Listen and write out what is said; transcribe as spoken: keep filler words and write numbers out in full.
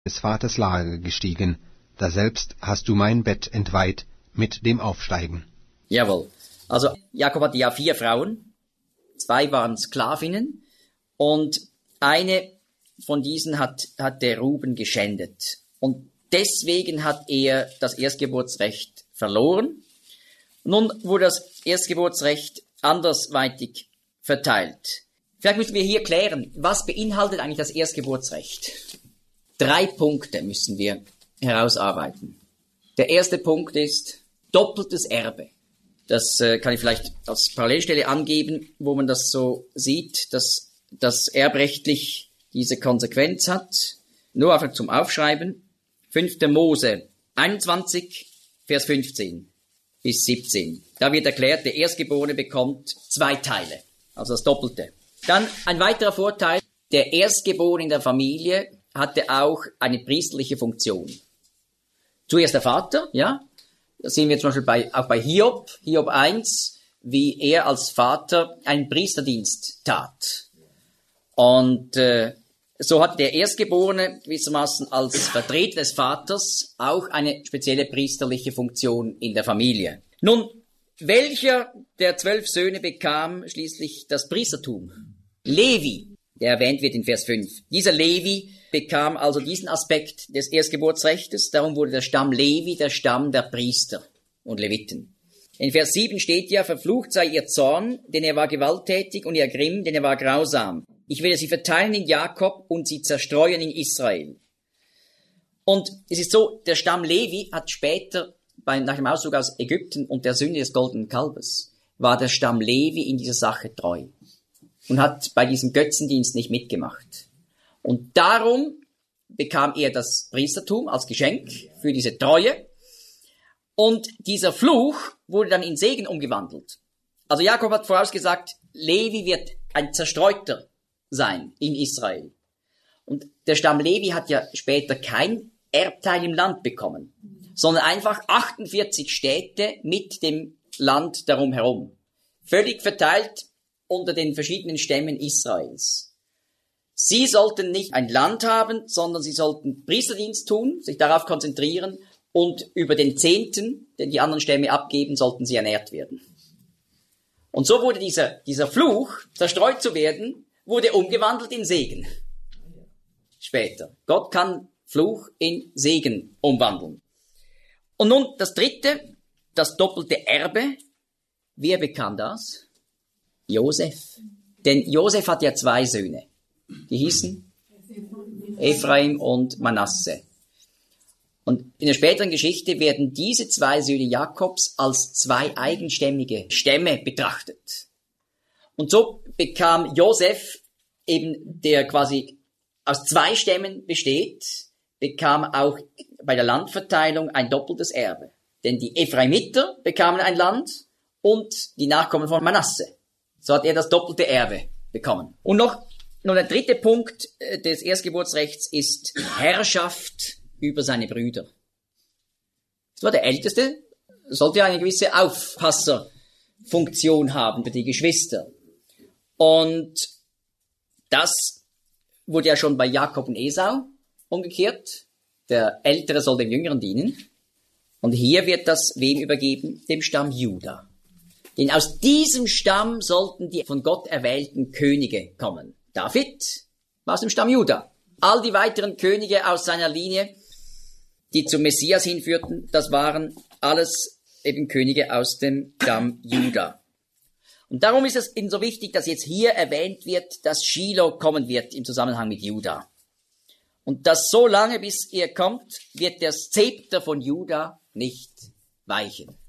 des Vaters Lager gestiegen, daselbst hast du mein Bett entweiht mit dem Aufsteigen. Jawohl. Also Jakob hatte ja vier Frauen, zwei waren Sklavinnen und eine von diesen hat, hat der Ruben geschändet. Und deswegen hat er das Erstgeburtsrecht verloren. Nun wurde das Erstgeburtsrecht andersweitig verteilt. Vielleicht müssen wir hier klären, was beinhaltet eigentlich das Erstgeburtsrecht? Drei Punkte müssen wir herausarbeiten. Der erste Punkt ist doppeltes Erbe. Das äh, kann ich vielleicht als Parallelstelle angeben, wo man das so sieht, dass das erbrechtlich diese Konsequenz hat. Nur einfach zum Aufschreiben. fünfter Mose einundzwanzig, Vers fünfzehn bis siebzehn. Da wird erklärt, der Erstgeborene bekommt zwei Teile, also das Doppelte. Dann ein weiterer Vorteil, der Erstgeborene in der Familie hatte auch eine priesterliche Funktion. Zuerst der Vater, ja. Da sehen wir zum Beispiel bei, auch bei Hiob, Hiob eins, wie er als Vater einen Priesterdienst tat. Und äh, so hat der Erstgeborene gewissermaßen als Vertreter des Vaters auch eine spezielle priesterliche Funktion in der Familie. Nun, welcher der zwölf Söhne bekam schließlich das Priestertum? Levi, der erwähnt wird in Vers fünf. Dieser Levi bekam also diesen Aspekt des Erstgeburtsrechtes. Darum wurde der Stamm Levi der Stamm der Priester und Leviten. In Vers sieben steht ja, verflucht sei ihr Zorn, denn er war gewalttätig, und ihr Grimm, denn er war grausam. Ich werde sie verteilen in Jakob und sie zerstreuen in Israel. Und es ist so, der Stamm Levi hat später, bei, nach dem Auszug aus Ägypten und der Sünde des goldenen Kalbes, war der Stamm Levi in dieser Sache treu und hat bei diesem Götzendienst nicht mitgemacht. Und darum bekam er das Priestertum als Geschenk für diese Treue. Und dieser Fluch wurde dann in Segen umgewandelt. Also Jakob hat vorausgesagt, Levi wird ein Zerstreuter sein in Israel. Und der Stamm Levi hat ja später kein Erbteil im Land bekommen, sondern einfach achtundvierzig Städte mit dem Land darum herum. Völlig verteilt unter den verschiedenen Stämmen Israels. Sie sollten nicht ein Land haben, sondern sie sollten Priesterdienst tun, sich darauf konzentrieren, und über den Zehnten, den die anderen Stämme abgeben, sollten sie ernährt werden. Und so wurde dieser, dieser Fluch, zerstreut zu werden, wurde umgewandelt in Segen. Später. Gott kann Fluch in Segen umwandeln. Und nun das dritte, das doppelte Erbe. Wer bekam das? Josef. Denn Josef hat ja zwei Söhne. Die hießen Ephraim und Manasse. Und in der späteren Geschichte werden diese zwei Söhne Jakobs als zwei eigenstämmige Stämme betrachtet. Und so bekam Josef, eben der quasi aus zwei Stämmen besteht, bekam auch bei der Landverteilung ein doppeltes Erbe. Denn die Ephraimiter bekamen ein Land und die Nachkommen von Manasse. So hat er das doppelte Erbe bekommen. Und noch Nun, der dritte Punkt des Erstgeburtsrechts ist Herrschaft über seine Brüder. Das war der Älteste, sollte ja eine gewisse Aufpasserfunktion haben für die Geschwister. Und das wurde ja schon bei Jakob und Esau umgekehrt. Der Ältere soll dem Jüngeren dienen. Und hier wird das wem übergeben? Dem Stamm Juda. Denn aus diesem Stamm sollten die von Gott erwählten Könige kommen. David war aus dem Stamm Juda. All die weiteren Könige aus seiner Linie, die zum Messias hinführten, das waren alles eben Könige aus dem Stamm Juda. Und darum ist es eben so wichtig, dass jetzt hier erwähnt wird, dass Shiloh kommen wird im Zusammenhang mit Juda. Und dass so lange, bis er kommt, wird der Zepter von Juda nicht weichen.